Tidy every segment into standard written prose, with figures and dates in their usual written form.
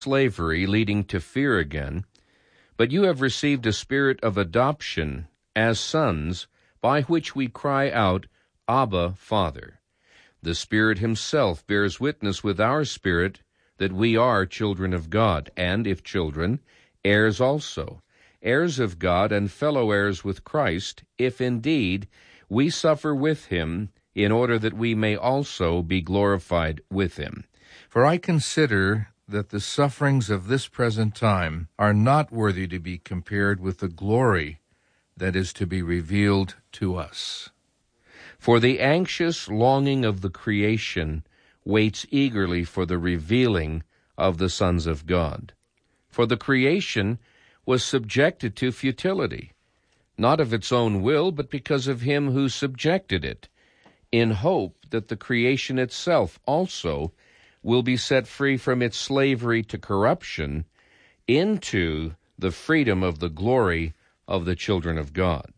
slavery, leading to fear again, but you have received a spirit of adoption as sons, by which we cry out, Abba, Father. The Spirit himself bears witness with our spirit that we are children of God, and if children, heirs also, heirs of God and fellow heirs with Christ, if indeed we suffer with him, in order that we may also be glorified with him. For I consider that the sufferings of this present time are not worthy to be compared with the glory that is to be revealed to us. For the anxious longing of the creation waits eagerly for the revealing of the sons of God. For the creation was subjected to futility, not of its own will, but because of him who subjected it, in hope that the creation itself also will be set free from its slavery to corruption into the freedom of the glory of the children of God.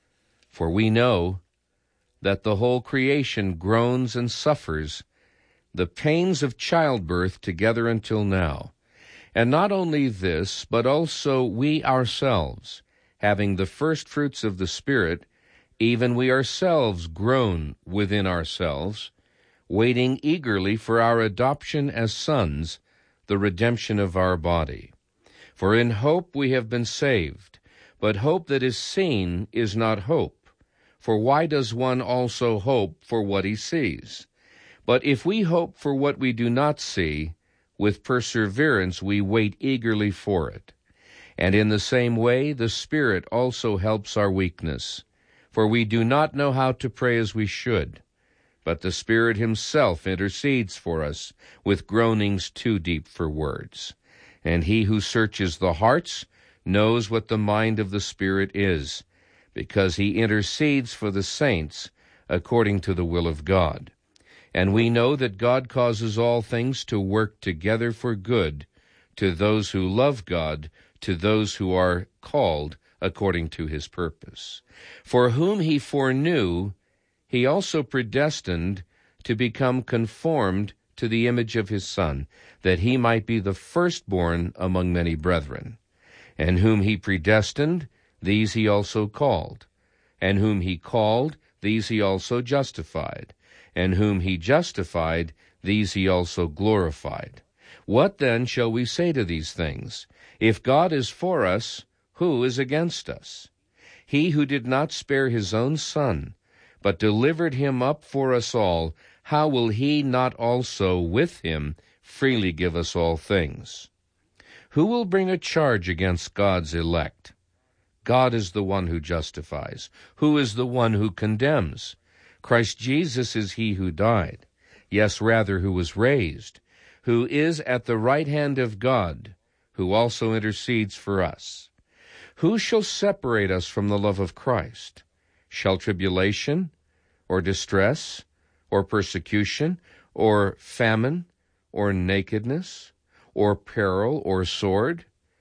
For we know that the whole creation groans and suffers the pains of childbirth together until now. And not only this, but also we ourselves, having the first fruits of the Spirit, even we ourselves groan within ourselves, waiting eagerly for our adoption as sons, the redemption of our body. For in hope we have been saved, but hope that is seen is not hope. For why does one also hope for what he sees? But if we hope for what we do not see, with perseverance we wait eagerly for it. And in the same way the Spirit also helps our weakness. For we do not know how to pray as we should, but the Spirit himself intercedes for us with groanings too deep for words. And he who searches the hearts knows what the mind of the Spirit is, because he intercedes for the saints according to the will of God. And we know that God causes all things to work together for good to those who love God, to those who are called according to his purpose. For whom he foreknew, he also predestined to become conformed to the image of his Son, that he might be the firstborn among many brethren. And whom he predestined, these he also called. And whom he called, these he also justified. And whom he justified, these he also glorified. What then shall we say to these things? If God is for us, who is against us? He who did not spare his own Son, but delivered him up for us all, how will he not also with him freely give us all things? Who will bring a charge against God's elect? God is the one who justifies. Who is the one who condemns? Christ Jesus is he who died, yes, rather, who was raised, who is at the right hand of God, who also intercedes for us. Who shall separate us from the love of Christ? Shall tribulation, or distress, or persecution, or famine, or nakedness, or peril, or sword?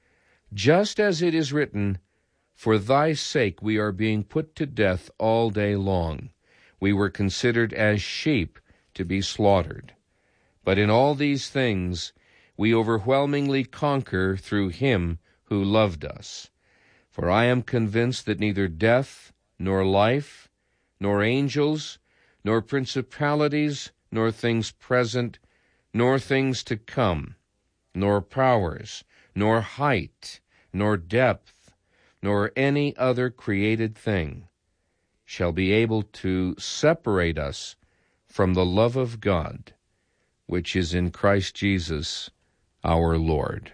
Just as it is written, for thy sake we are being put to death all day long. We were considered as sheep to be slaughtered. But in all these things we overwhelmingly conquer through him who loved us. For I am convinced that neither death, nor life, nor angels, nor principalities, nor things present, nor things to come, nor powers, nor height, nor depth, nor any other created thing shall be able to separate us from the love of God, which is in Christ Jesus our Lord.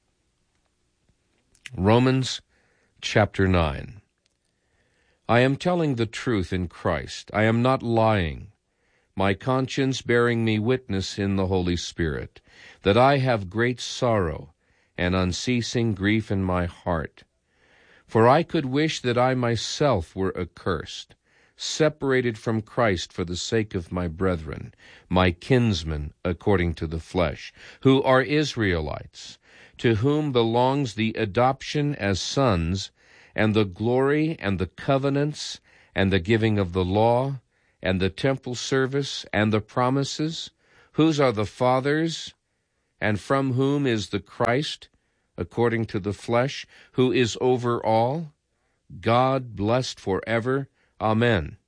Romans chapter 9. I am telling the truth in Christ. I am not lying, my conscience bearing me witness in the Holy Spirit, that I have great sorrow and unceasing grief in my heart. For I could wish that I myself were accursed, separated from Christ for the sake of my brethren, my kinsmen according to the flesh, who are Israelites, to whom belongs the adoption as sons, and the glory and the covenants, and the giving of the law, and the temple service, and the promises, whose are the fathers, and from whom is the Christ, according to the flesh, who is over all, God blessed forever. Amen.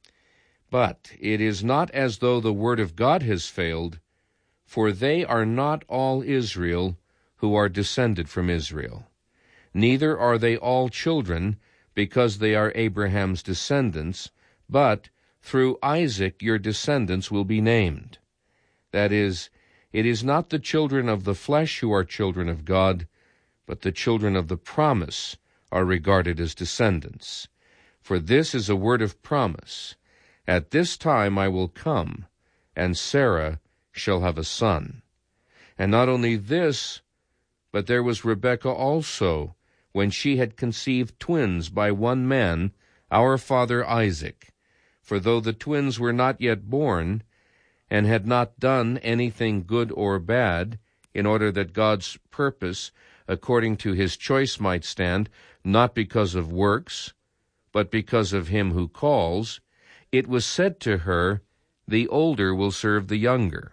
But it is not as though the word of God has failed, for they are not all Israel who are descended from Israel. Neither are they all children, because they are Abraham's descendants, but through Isaac your descendants will be named. That is, it is not the children of the flesh who are children of God, but the children of the promise are regarded as descendants. For this is a word of promise. At this time I will come, and Sarah shall have a son. And not only this, but there was Rebekah also, when she had conceived twins by one man, our father Isaac. For though the twins were not yet born, and had not done anything good or bad, in order that God's purpose according to his choice might stand, not because of works, but because of him who calls, it was said to her, the older will serve the younger.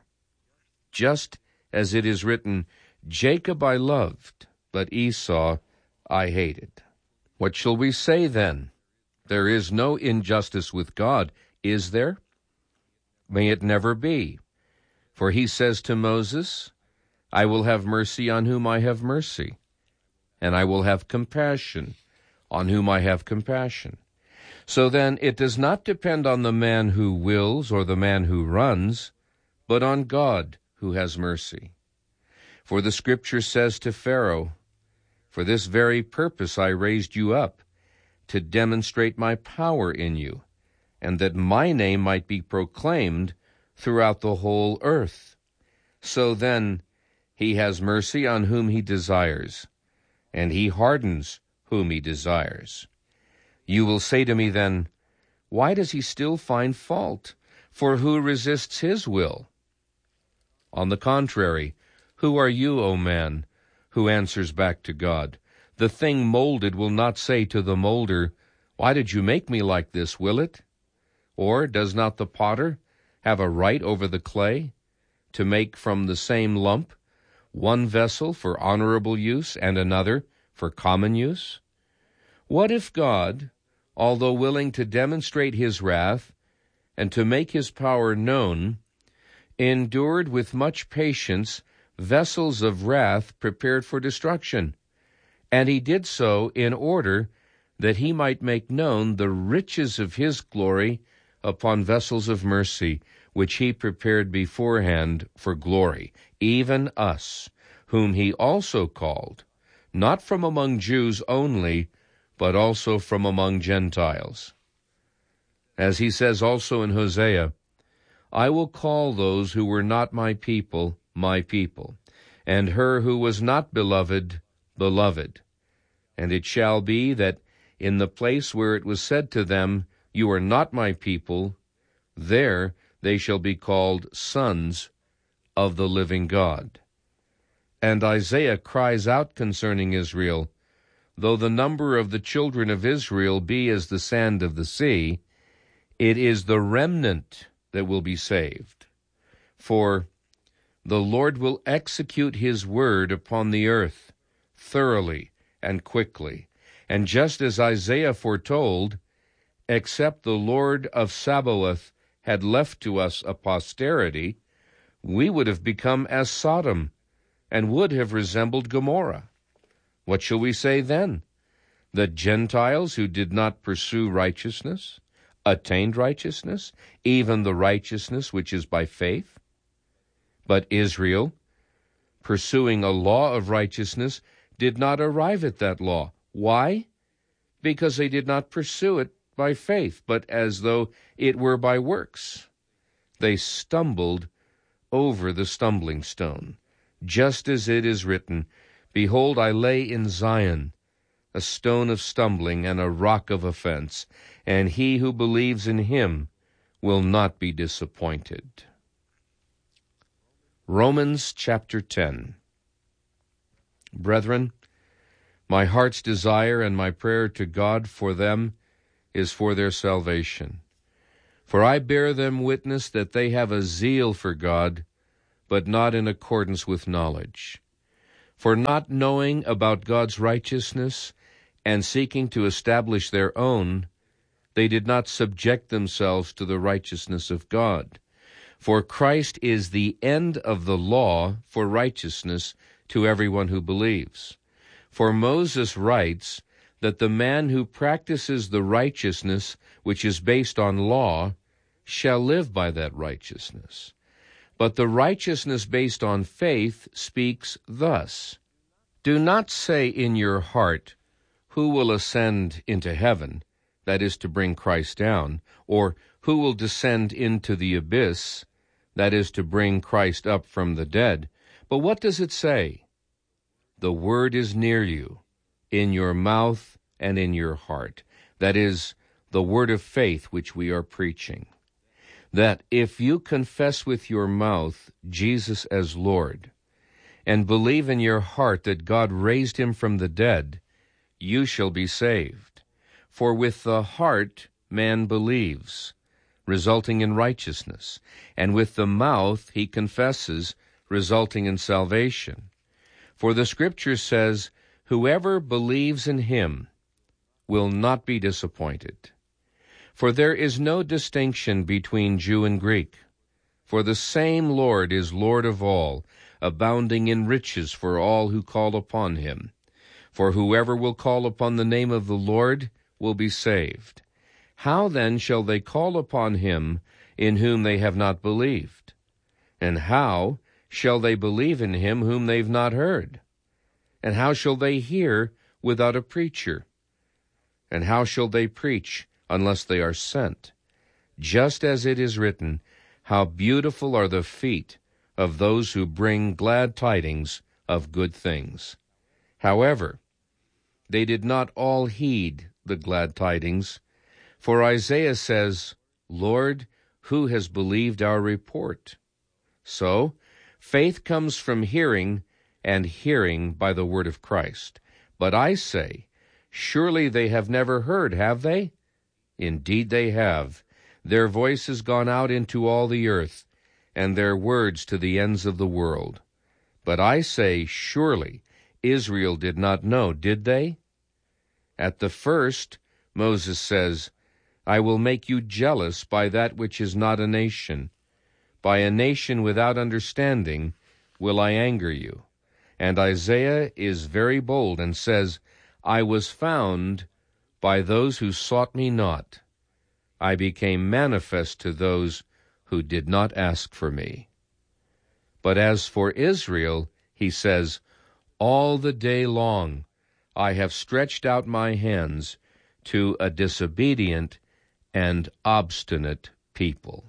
Just as it is written, Jacob I loved, but Esau I hated. What shall we say then? There is no injustice with God, is there? May it never be. For he says to Moses, I will have mercy on whom I have mercy, and I will have compassion on whom I have compassion. So then it does not depend on the man who wills or the man who runs, but on God who has mercy. For the Scripture says to Pharaoh, For this very purpose I raised you up, to demonstrate my power in you, and that my name might be proclaimed throughout the whole earth. So then he has mercy on whom he desires, and he hardens whom he desires. You will say to me then, Why does he still find fault? For who resists his will? On the contrary, who are you, O man, who answers back to God? The thing molded will not say to the molder, Why did you make me like this, will it? Or does not the potter have a right over the clay, to make from the same lump one vessel for honorable use and another for common use? What if God, although willing to demonstrate his wrath and to make his power known, endured with much patience vessels of wrath prepared for destruction? And he did so in order that he might make known the riches of his glory upon vessels of mercy, which he prepared beforehand for glory, even us, whom he also called, not from among Jews only, but also from among Gentiles. As he says also in Hosea, I will call those who were not my people, and her who was not beloved, beloved. And it shall be that in the place where it was said to them, You are not my people, there they shall be called sons of the living God. And Isaiah cries out concerning Israel, Though the number of the children of Israel be as the sand of the sea, it is the remnant that will be saved. For the Lord will execute his word upon the earth thoroughly and quickly. And just as Isaiah foretold, except the Lord of Sabaoth had left to us a posterity, we would have become as Sodom, and would have resembled Gomorrah. What shall we say then? That Gentiles who did not pursue righteousness attained righteousness, even the righteousness which is by faith? But Israel, pursuing a law of righteousness, did not arrive at that law. Why? Because they did not pursue it by faith, but as though it were by works. They stumbled over the stumbling stone, just as it is written, Behold, I lay in Zion a stone of stumbling and a rock of offense, and he who believes in him will not be disappointed. Romans chapter 10. Brethren, my heart's desire and my prayer to God for them is for their salvation. For I bear them witness that they have a zeal for God, but not in accordance with knowledge. For not knowing about God's righteousness and seeking to establish their own, they did not subject themselves to the righteousness of God. For Christ is the end of the law for righteousness to everyone who believes. For Moses writes that the man who practices the righteousness which is based on law shall live by that righteousness. But the righteousness based on faith speaks thus: "Do not say in your heart, 'Who will ascend into heaven?'" that is to bring Christ down, or "Who will descend into the abyss?" that is to bring Christ up from the dead. But what does it say? "The word is near you, in your mouth and in your heart." That is, the word of faith which we are preaching. That if you confess with your mouth Jesus as Lord, and believe in your heart that God raised him from the dead, you shall be saved. For with the heart man believes, resulting in righteousness, and with the mouth he confesses, resulting in salvation. For the Scripture says, "Whoever believes in him will not be disappointed." For there is no distinction between Jew and Greek, for the same Lord is Lord of all, abounding in riches for all who call upon him. For whoever will call upon the name of the Lord will be saved. How then shall they call upon him in whom they have not believed? And how shall they believe in him whom they've not heard? And how shall they hear without a preacher? And how shall they preach unless they are sent? Just as it is written, "How beautiful are the feet of those who bring glad tidings of good things." However, they did not all heed the glad tidings. For Isaiah says, "Lord, who has believed our report?" So, faith comes from hearing, and hearing by the word of Christ. But I say, surely they have never heard, have they? Indeed they have. Their voice has gone out into all the earth, and their words to the ends of the world. But I say, surely Israel did not know, did they? At the first, Moses says, "I will make you jealous by that which is not a nation. By a nation without understanding will I anger you." And Isaiah is very bold and says, "I was found by those who sought me not. I became manifest to those who did not ask for me." But as for Israel, he says, "All the day long I have stretched out my hands to a disobedient and obstinate people."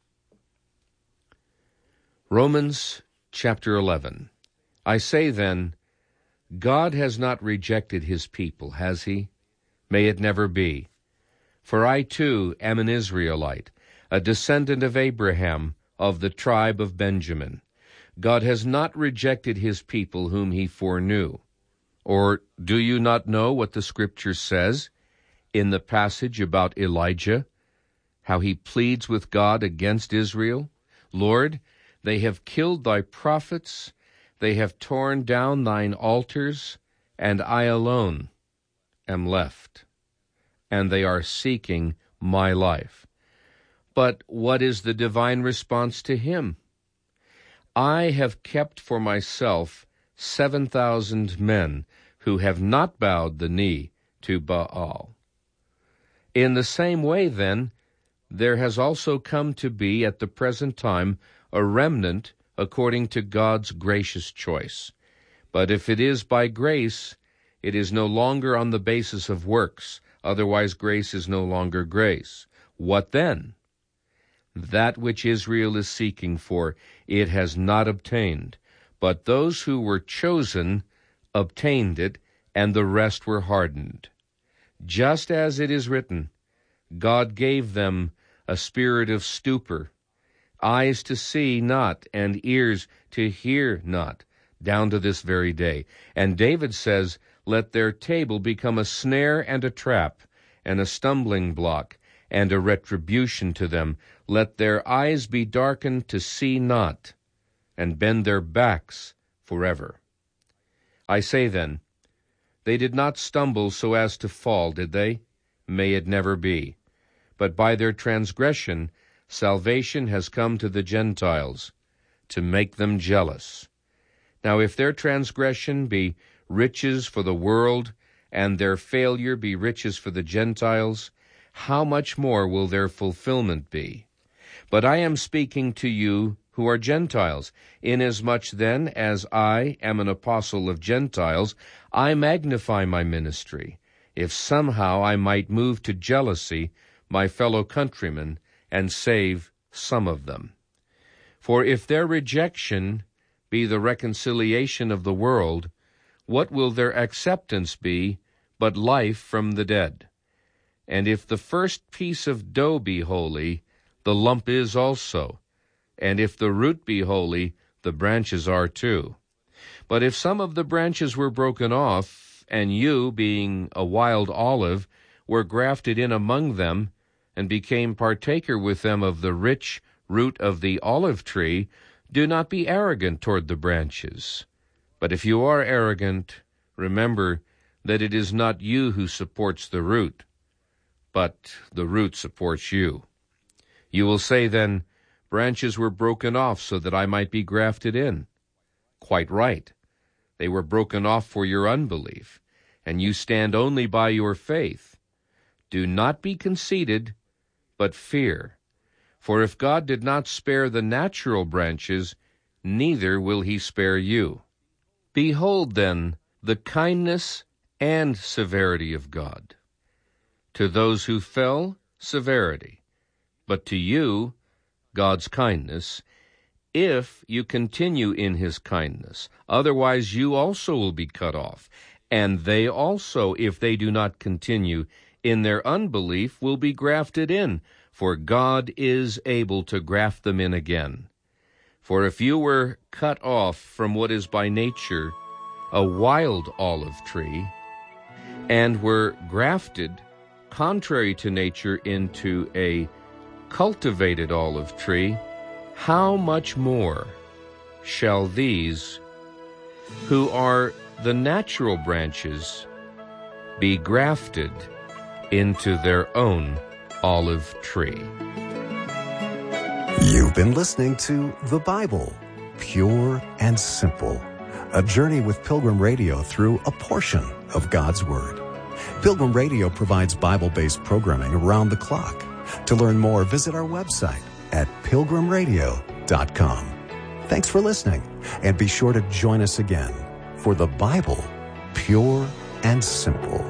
Romans chapter 11. I say then, God has not rejected his people, has he? May it never be. For I too am an Israelite, a descendant of Abraham, of the tribe of Benjamin. God has not rejected his people whom he foreknew. Or do you not know what the Scripture says in the passage about Elijah, how he pleads with God against Israel? "Lord, they have killed thy prophets, they have torn down thine altars, and I alone am left, and they are seeking my life." But what is the divine response to him? "I have kept for myself 7,000 men who have not bowed the knee to Baal." In the same way, then, there has also come to be at the present time a remnant according to God's gracious choice. But if it is by grace, it is no longer on the basis of works, otherwise grace is no longer grace. What then? That which Israel is seeking for, it has not obtained. But those who were chosen obtained it, and the rest were hardened. Just as it is written, God gave them a spirit of stupor, eyes to see not, and ears to hear not, down to this very day. And David says, "Let their table become a snare and a trap, and a stumbling block, and a retribution to them. Let their eyes be darkened to see not, and bend their backs forever. I say then, they did not stumble so as to fall, did they? May it never be. But by their transgression salvation has come to the Gentiles, to make them jealous. Now if their transgression be riches for the world, and their failure be riches for the Gentiles, how much more will their fulfillment be? But I am speaking to you who are Gentiles. Inasmuch then as I am an apostle of Gentiles, I magnify my ministry, if somehow I might move to jealousy my fellow countrymen, and save some of them. For if their rejection be the reconciliation of the world, what will their acceptance be but life from the dead? And if the first piece of dough be holy, the lump is also. And if the root be holy, the branches are too. But if some of the branches were broken off, and you, being a wild olive, were grafted in among them, and became partaker with them of the rich root of the olive tree, do not be arrogant toward the branches. But if you are arrogant, remember that it is not you who supports the root, but the root supports you. You will say then, branches were broken off so that I might be grafted in. Quite right. They were broken off for your unbelief, and you stand only by your faith. Do not be conceited, but fear. For if God did not spare the natural branches, neither will he spare you. Behold, then, the kindness and severity of God. To those who fell, severity, but to you, God's kindness, if you continue in his kindness. Otherwise you also will be cut off, and they also, if they do not continue in their unbelief, will be grafted in, for God is able to graft them in again. For if you were cut off from what is by nature a wild olive tree, and were grafted, contrary to nature, into a cultivated olive tree, how much more shall these, who are the natural branches, be grafted into their own olive tree? You've been listening to The Bible, Pure and Simple, a journey with Pilgrim Radio through a portion of God's Word. Pilgrim Radio provides Bible-based programming around the clock. To learn more, visit our website at pilgrimradio.com. Thanks for listening, and be sure to join us again for The Bible, Pure and Simple.